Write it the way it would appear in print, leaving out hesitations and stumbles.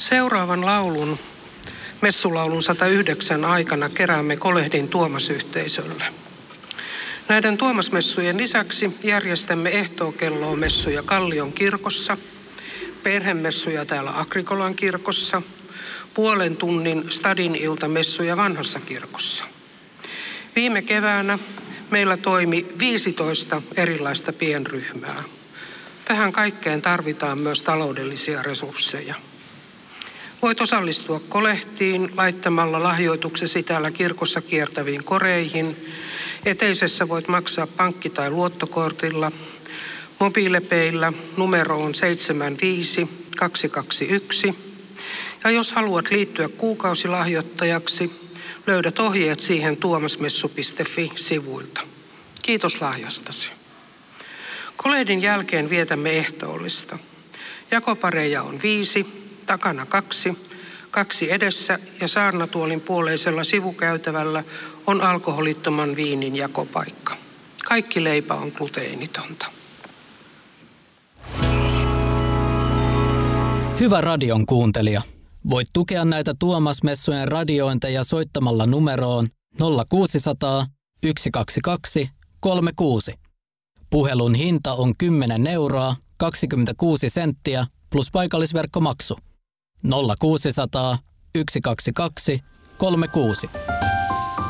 Seuraavan laulun, messulaulun 109 aikana keräämme Kolehdin Tuomas-yhteisölle. Näiden Tuomas-messujen lisäksi järjestämme ehtookelloa messuja Kallion kirkossa, perhemessuja täällä Agrikolan kirkossa, puolen tunnin stadin iltamessuja Vanhassa kirkossa. Viime keväänä meillä toimi 15 erilaista pienryhmää. Tähän kaikkeen tarvitaan myös taloudellisia resursseja. Voit osallistua kolehtiin laittamalla lahjoituksesi täällä kirkossa kiertäviin koreihin. Eteisessä voit maksaa pankki- tai luottokortilla. Mobiilepeillä numero on 75221. Ja jos haluat liittyä kuukausilahjoittajaksi, löydät ohjeet siihen tuomasmessu.fi-sivuilta. Kiitos lahjastasi. Kolehdin jälkeen vietämme ehtoollista. Jakopareja on 5, takana 2 edessä ja saarnatuolin puoleisella sivukäytävällä on alkoholittoman viinin jakopaikka. Kaikki leipä on gluteenitonta. Hyvä radion kuuntelija. Voit tukea näitä Tuomas-messujen radiointeja soittamalla numeroon 0600 122 36. Puhelun hinta on 10 euroa 26 senttiä plus paikallisverkkomaksu. 0600 122 36.